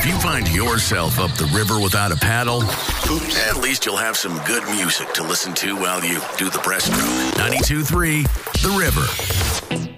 If you find yourself up the river without a paddle, at least you'll have some good music to listen to while you do the breaststroke. 92.3 The River.